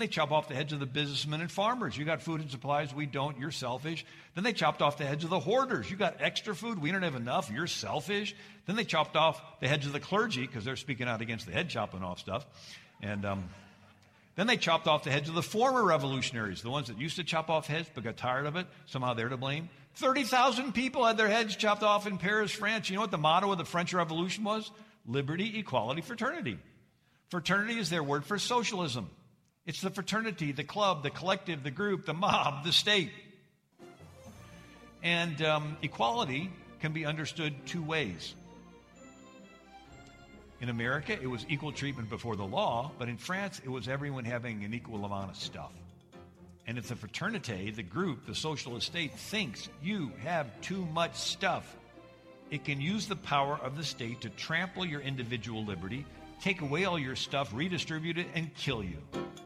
They chop off the heads of the businessmen and farmers. You got food and supplies, we don't, you're selfish. Then they chopped off the heads of the hoarders. You got extra food, we don't have enough, you're selfish. Then they chopped off the heads of the clergy, because they're speaking out against the head chopping off stuff. And then they chopped off the heads of the former revolutionaries, the ones that used to chop off heads but got tired of it. Somehow they're to blame. 30,000 people had their heads chopped off in Paris, France. You know what the motto of the French Revolution was? Liberty, equality, fraternity. Fraternity is their word for socialism. It's the fraternity, the club, the collective, the group, the mob, the state. And equality can be understood two ways. In America, it was equal treatment before the law, but in France, it was everyone having an equal amount of stuff. And if the fraternity, the group, the socialist state, thinks you have too much stuff, it can use the power of the state to trample your individual liberty, take away all your stuff, redistribute it, and kill you.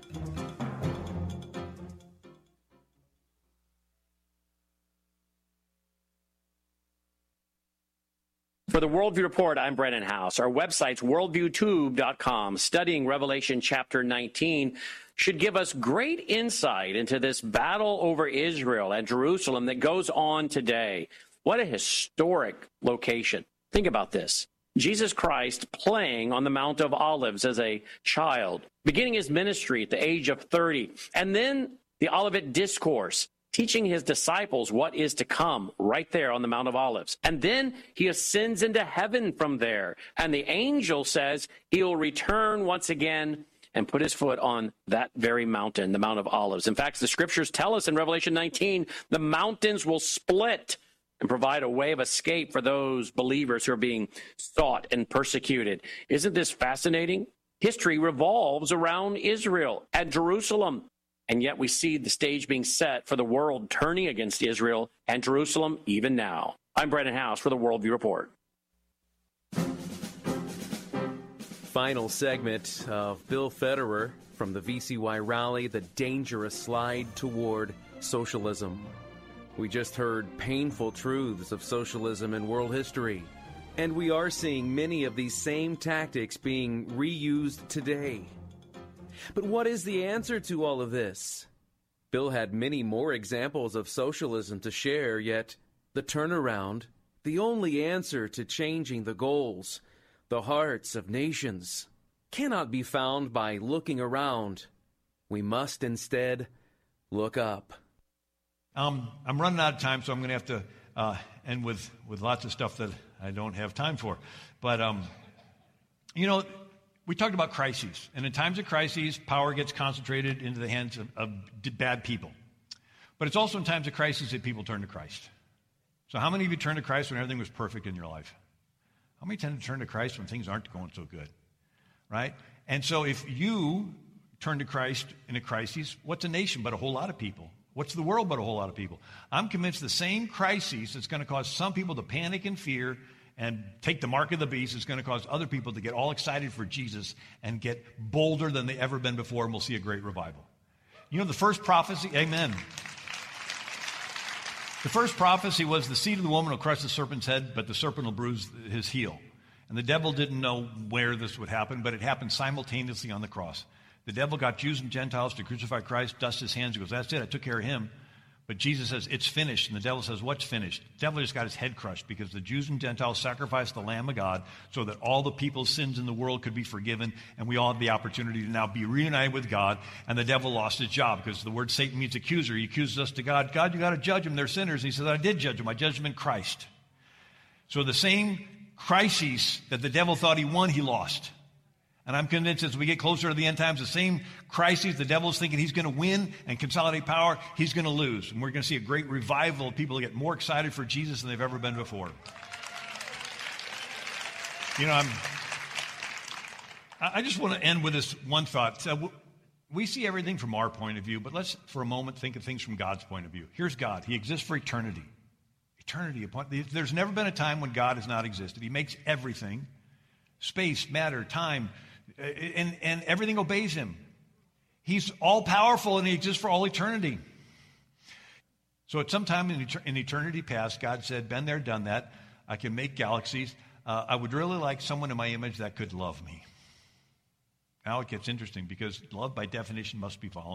For the Worldview Report, I'm Brennan House. Our website's worldviewtube.com. Studying Revelation chapter 19 should give us great insight into this battle over Israel and Jerusalem that goes on today. What a historic location. Think about this. Jesus Christ playing on the Mount of Olives as a child, beginning his ministry at the age of 30, and then the Olivet Discourse, teaching his disciples what is to come right there on the Mount of Olives. And then he ascends into heaven from there, and the angel says he'll return once again and put his foot on that very mountain, the Mount of Olives. In fact, the scriptures tell us in Revelation 19, the mountains will split and provide a way of escape for those believers who are being sought and persecuted. Isn't this fascinating? History revolves around Israel and Jerusalem, and yet we see the stage being set for the world turning against Israel and Jerusalem even now. I'm Brennan House for the Worldview Report. Final segment of Bill Federer from the VCY rally, The Dangerous Slide Toward Socialism. We just heard painful truths of socialism in world history, and we are seeing many of these same tactics being reused today. But what is the answer to all of this? Bill had many more examples of socialism to share, yet the turnaround, the only answer to changing the goals, the hearts of nations, cannot be found by looking around. We must instead look up. I'm running out of time, so I'm going to have to end with lots of stuff that I don't have time for. But, we talked about crises. And in times of crises, power gets concentrated into the hands of bad people. But it's also in times of crises that people turn to Christ. So how many of you turned to Christ when everything was perfect in your life? How many tend to turn to Christ when things aren't going so good? Right? And so if you turn to Christ in a crisis, what's a nation but a whole lot of people? What's the world but a whole lot of people? I'm convinced the same crisis that's going to cause some people to panic and fear and take the mark of the beast is going to cause other people to get all excited for Jesus and get bolder than they ever been before, and we'll see a great revival. You know, the first prophecy, amen. The first prophecy was the seed of the woman will crush the serpent's head, but the serpent will bruise his heel. And the devil didn't know where this would happen, but it happened simultaneously on the cross. The devil got Jews and Gentiles to crucify Christ, dust his hands. He goes, that's it, I took care of him. But Jesus says, it's finished. And the devil says, what's finished? The devil just got his head crushed because the Jews and Gentiles sacrificed the Lamb of God so that all the people's sins in the world could be forgiven, and we all have the opportunity to now be reunited with God. And the devil lost his job because the word Satan means accuser. He accuses us to God. God, you got to judge them. They're sinners. And he says, I did judge them. I judged them in Christ. So the same crises that the devil thought he won, he lost. And I'm convinced as we get closer to the end times, the same crises the devil's thinking he's going to win and consolidate power, he's going to lose. And we're going to see a great revival of people who get more excited for Jesus than they've ever been before. You know, I just want to end with this one thought. We see everything from our point of view, but let's for a moment think of things from God's point of view. Here's God. He exists for eternity. Eternity. There's never been a time when God has not existed. He makes everything, space, matter, time, and everything obeys him. He's all-powerful, and he exists for all eternity. So at some time in eternity past, God said, been there, done that. I can make galaxies. I would really like someone in my image that could love me. now it gets interesting because love by definition must be voluntary.